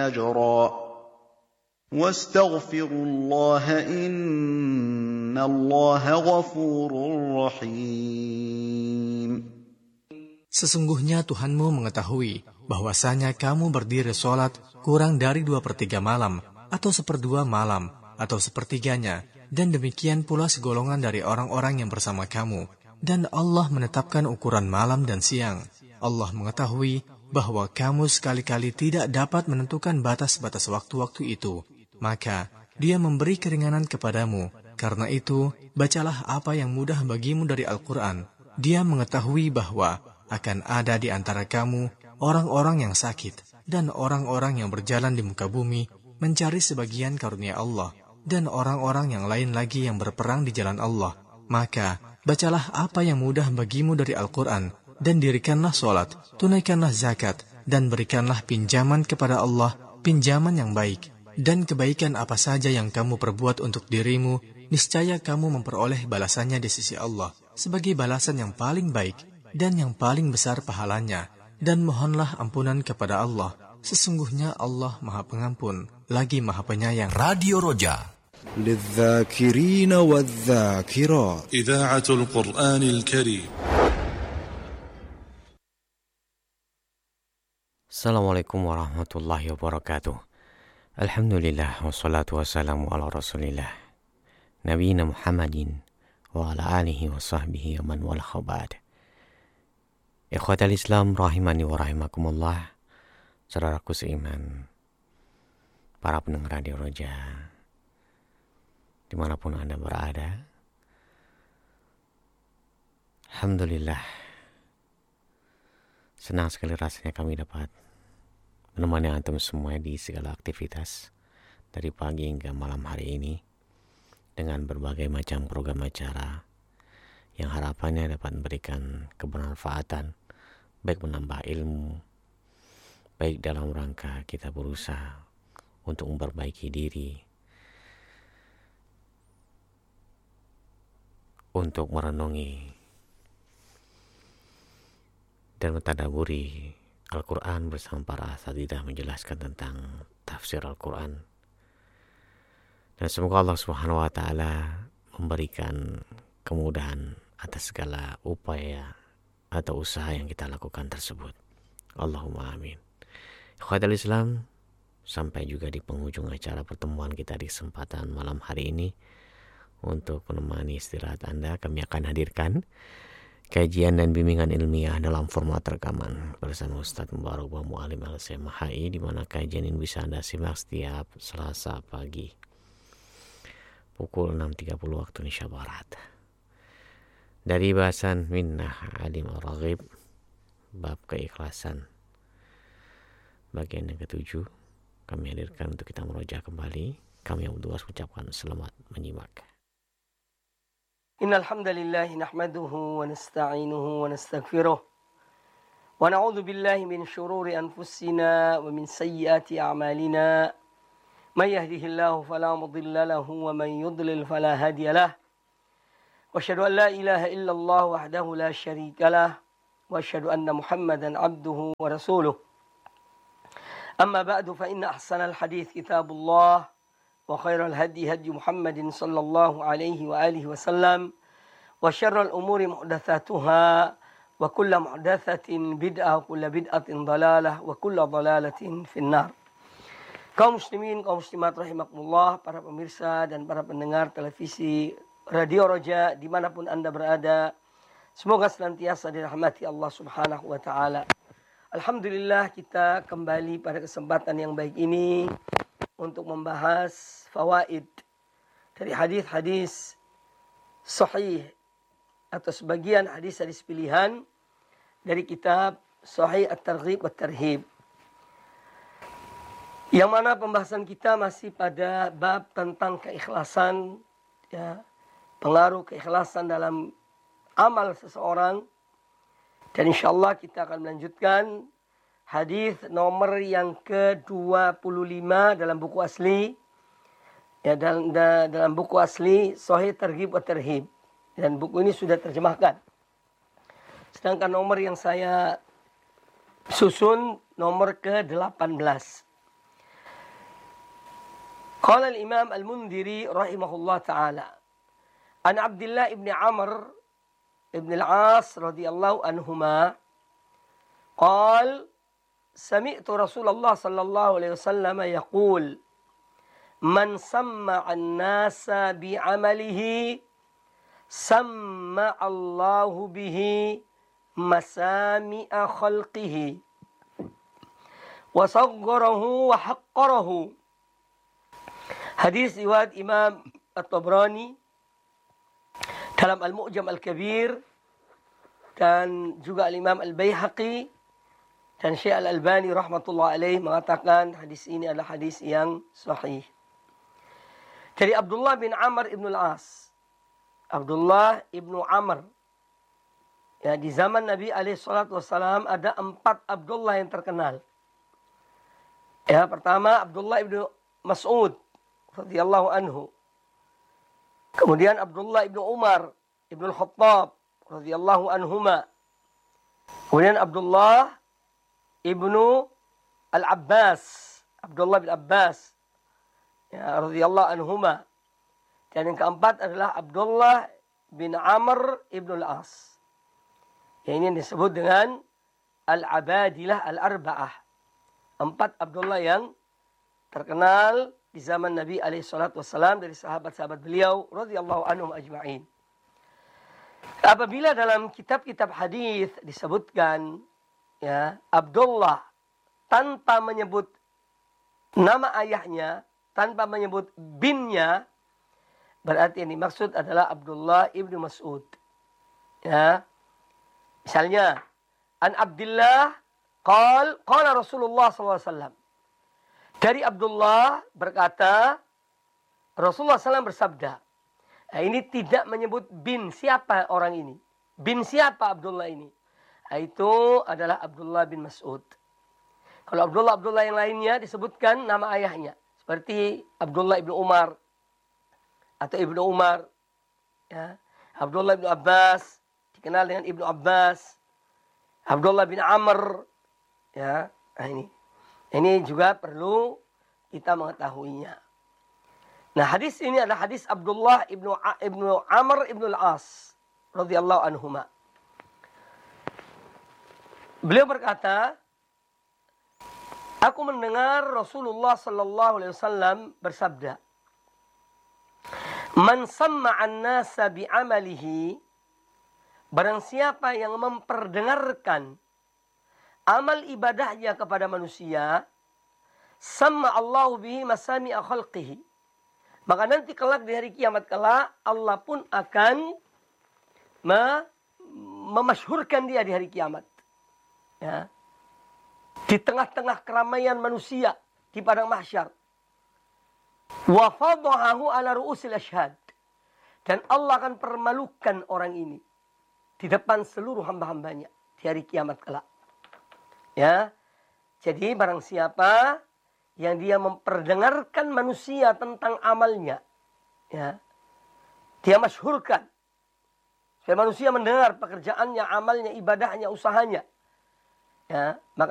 أجرا واستغفروا الله إن الله غفور رحيم. Sesungguhnya Tuhanmu mengetahui bahwasanya kamu berdiri sholat kurang dari 2/3 malam, atau 1/2 malam, atau 1/3-nya, dan demikian pula segolongan dari orang-orang yang bersama kamu. Dan Allah menetapkan ukuran malam dan siang. Allah mengetahui bahwa kamu sekali-kali tidak dapat menentukan batas-batas waktu-waktu itu. Maka Dia memberi keringanan kepadamu. Karena itu, bacalah apa yang mudah bagimu dari Al-Quran. Dia mengetahui bahwa akan ada di antara kamu orang-orang yang sakit dan orang-orang yang berjalan di muka bumi mencari sebagian karunia Allah, dan orang-orang yang lain lagi yang berperang di jalan Allah. Maka bacalah apa yang mudah bagimu dari Al-Quran, dan dirikanlah sholat, tunaikanlah zakat, dan berikanlah pinjaman kepada Allah, pinjaman yang baik. Dan kebaikan apa saja yang kamu perbuat untuk dirimu, niscaya kamu memperoleh balasannya di sisi Allah sebagai balasan yang paling baik dan yang paling besar pahalanya. Dan mohonlah ampunan kepada Allah. Sesungguhnya Allah Maha Pengampun, lagi Maha Penyayang. Radio Roja للذاكرين والذاكرات إذاعة القرآن الكريم. Assalamualaikum warahmatullahi wabarakatuh. Alhamdulillah wassalatu wassalamu ala rasulillah Nabiyina Muhammadin wa ala alihi wa sahbihi wa man wala khabad. Ikhwatal Islam rahimani wa rahimakumullah. Saudaraku seiman, para pendengar Radio Roja dimanapun Anda berada, alhamdulillah, senang sekali rasanya kami dapat menemani antum semua di segala aktivitas dari pagi hingga malam hari ini dengan berbagai macam program acara yang harapannya dapat memberikan kebermanfaatan, baik menambah ilmu, baik dalam rangka kita berusaha untuk memperbaiki diri, untuk merenungi dan mentadaburi Al-Quran bersama para asatidzah menjelaskan tentang tafsir Al-Quran. Dan semoga Allah Subhanahu wa Ta'ala memberikan kemudahan atas segala upaya atau usaha yang kita lakukan tersebut. Allahumma amin. Ikhwatal Islam, sampai juga di penghujung acara pertemuan kita di kesempatan malam hari ini. Untuk menemani istirahat Anda, kami akan hadirkan kajian dan bimbingan ilmiah dalam format rekaman bersama Ustadz Mubarak wa Mu'alim LCMHI, di mana kajian ini bisa Anda simak setiap Selasa pagi pukul 6.30 waktu Indonesia Barat. Dari bahasan Minnah Alim Ar-Raghib, bab keikhlasan, bagian yang ke-7, kami hadirkan untuk kita meroja kembali. Kami yang bertugas mengucapkan selamat menyimak. Innal hamdalillah nahmaduhu wa nasta'inuhu wa nastaghfiruh wa na'udzu billahi min shururi anfusina wa min sayyiati a'malina. May yahdihillahu fala mudilla lahu wa may yudlil fala hadiya lahu. Wa asyhadu an la ilaha illallah wahdahu la syarika lah wa asyhadu anna Muhammadan abduhu wa rasuluh. Amma ba'du fa inna ahsanal hadits kitabullah wa khairal hadi hadi Muhammadin sallallahu alaihi wa alihi wasallam wa syarrul umuri muhdatsatuha wa kullu muhdatsatin bid'ah wa kullu bid'atin dhalalah wa kullu dhalalatin finnar. Kaum muslimin, kaum muslimat rahimakumullah, para pemirsa dan para pendengar televisi Radio Roja dimanapun Anda berada, semoga senantiasa dirahmati Allah Subhanahu wa Ta'ala. Alhamdulillah, kita kembali pada kesempatan yang baik ini untuk membahas fawaid dari hadis-hadis sahih atau sebagian hadis-hadis pilihan dari kitab Sahih At-Targhib wa Tarhib, yang mana pembahasan kita masih pada bab tentang keikhlasan, ya, pengaruh keikhlasan dalam amal seseorang. Dan insyaallah kita akan melanjutkan hadis nomor yang ke-25 dalam buku asli, ya, dalam buku asli Sahih Targhib wa Tarhib, dan buku ini sudah terjemahkan. Sedangkan nomor yang saya susun nomor ke-18. Qala al-Imam al-Mundhiri rahimahullah ta'ala. An Abdullah ibn Amr ibn al-As radhiyallahu anhuma qala sami'tu Rasulullah sallallahu alaihi wasallam yaqul man samma'a an-nasa bi'amalihi samma'a Allahu bihi masami'a khalqihi wa sagharahu wa haqqarahu. Hadis riwayat Imam At-Tabrani dalam Al-Mu'jam Al-Kabir dan juga Al-Imam Al-Baihaqi dan Syekh Al-Albani rahmatullah alaih mengatakan hadis ini adalah hadis yang sahih. Dari Abdullah bin Amr ibn al-As. Abdullah ibn Amr. Ya, di zaman Nabi SAW ada 4 Abdullah yang terkenal. Ya, pertama Abdullah ibn Mas'ud radhiyallahu anhu. Kemudian Abdullah ibn Umar ibn al-Khattab radhiyallahu anhuma. Kemudian Abdullah ibnu al-Abbas, Abdullah bin Abbas, ya, radhiyallahu anhuma. Dan yang keempat adalah Abdullah bin Amr ibn al-As. Ya, ini disebut dengan al-Abadilah al-Arba'ah. 4 Abdullah yang terkenal di zaman Nabi SAW dari sahabat-sahabat beliau radhiyallahu anhum ajma'in. Apabila dalam kitab-kitab hadis disebutkan ya Abdullah tanpa menyebut nama ayahnya, tanpa menyebut binnya, berarti yang dimaksud adalah Abdullah ibnu Mas'ud. Ya. Misalnya, an Abdullah qala Rasulullah SAW. Dari Abdullah berkata, Rasulullah SAW bersabda. Nah, ini tidak menyebut bin siapa orang ini. Bin siapa Abdullah ini. Nah, itu adalah Abdullah bin Mas'ud. Kalau Abdullah yang lainnya disebutkan nama ayahnya. Seperti Abdullah ibnu Umar. Atau ibnu Umar. Ya. Abdullah ibnu Abbas. Dikenal dengan ibnu Abbas. Abdullah bin Amr. Ya. Nah, ini. Ini juga perlu kita mengetahuinya. Nah, hadis ini adalah hadis Abdullah ibnu Amr ibn al-As radhiyallahu anhuma. Beliau berkata, aku mendengar Rasulullah sallallahu alaihi wasallam bersabda, "Man samma'an nasa bi'amalihi", barang siapa yang memperdengarkan amal ibadahnya kepada manusia, sama Allah bihi masami'a khalqihi. Maka nanti kelak di hari kiamat kelak, Allah pun akan memasyhurkan dia di hari kiamat. Ya. Di tengah-tengah keramaian manusia di padang mahsyar. Wa fadhahu ala ru'usil asyhad. Dan Allah akan permalukan orang ini di depan seluruh hamba-hambanya di hari kiamat kelak. Ya, jadi barang siapa yang dia memperdengarkan manusia tentang amalnya, ya, dia masyhurkan supaya manusia mendengar pekerjaannya, amalnya, ibadahnya, usahanya, ya, maka